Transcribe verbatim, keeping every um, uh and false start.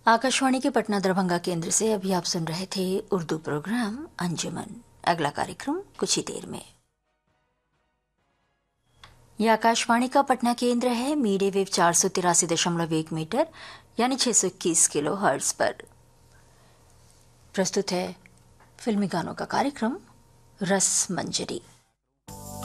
आकाशवाणी के पटना दरभंगा केंद्र से अभी आप सुन रहे थे उर्दू प्रोग्राम अंजुमन। अगला कार्यक्रम कुछ ही देर में। यह आकाशवाणी का पटना केंद्र है। मीडिया वेव चार सौ तिरासी दशमलव एक मीटर यानी छह सौ इक्कीस किलो हर्ट्ज पर प्रस्तुत है फिल्मी गानों का कार्यक्रम रस मंजरी।